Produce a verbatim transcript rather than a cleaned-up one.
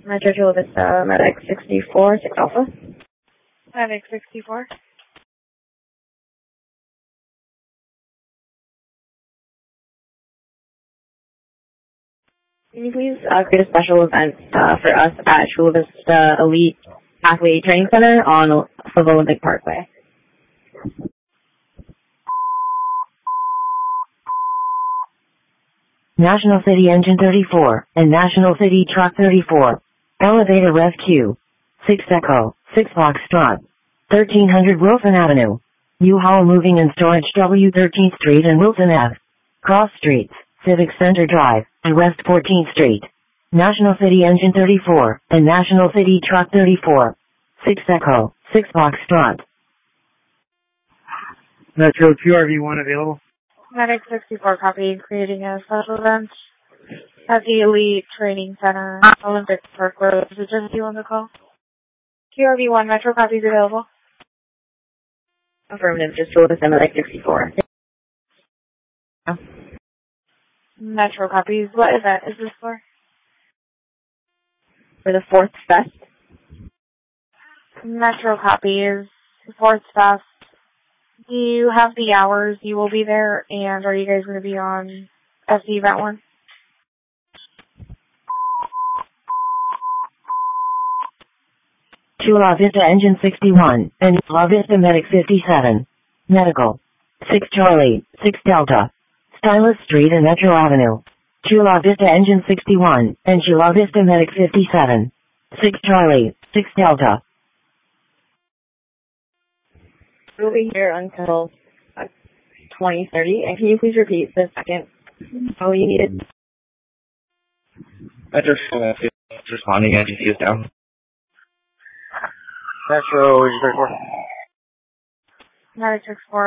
Metro Chula Vista, Medic sixty-four, six Alpha. Medic sixty-four. Can you please uh, create a special event uh, for us at Chula Vista Elite Athlete Training Center on Silver Olympic Parkway? National City Engine thirty-four and National City Truck thirty-four. Elevator Rev Q. six Echo, six Foxtrot. thirteen hundred Wilson Avenue. U-Haul Moving and Storage W thirteenth Street and Wilson Avenue. Cross Streets, Civic Center Drive, and West fourteenth Street. National City Engine thirty-four and National City Truck thirty-four. six Echo, six Foxtrot. Metro Q R V one available. Medic sixty-four copy, creating a special event at the Elite Training Center, Olympic Park Road. Is it just you on the call? Q R V one, Metro copies available. Affirmative, just Chula Vista, Medic sixty-four. Metro copies. What event is this for? For the fourth fest. Metro copies, fourth fest. Do you have the hours you will be there, and are you guys going to be on F C Event one? Chula Vista Engine sixty-one and Chula Vista Medic fifty-seven. Medical. six Charlie, six Delta. Stylus Street and Metro Avenue. Chula Vista Engine sixty-one and Chula Vista Medic fifty-seven. six Charlie, six Delta. We'll be here until uh, twenty thirty. And can you please repeat the second how you needed? Metro responding, N G C is down. Metro thirty-four. Medic sixty-four.